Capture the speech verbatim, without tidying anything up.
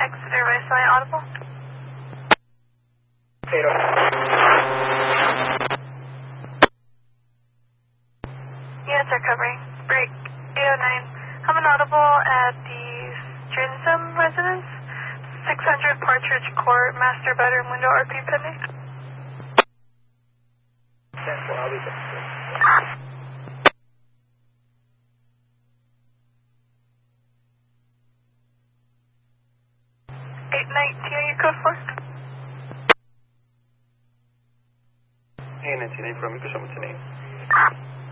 Exeter Wasteland Audible. Zero. Units are covering. Break eight oh nine. I'm an audible at the Strinsum residence. six hundred Partridge Court, master bedroom window R P pending. ten four, I'll be there. eight nineteen, are you code for? eight nineteen, from you, Cushman,